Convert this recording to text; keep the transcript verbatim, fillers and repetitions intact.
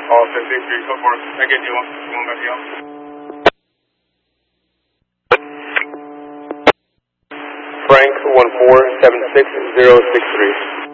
All six eight three, so forth. I get you one. You want back to you? Frank one four seven six zero six three.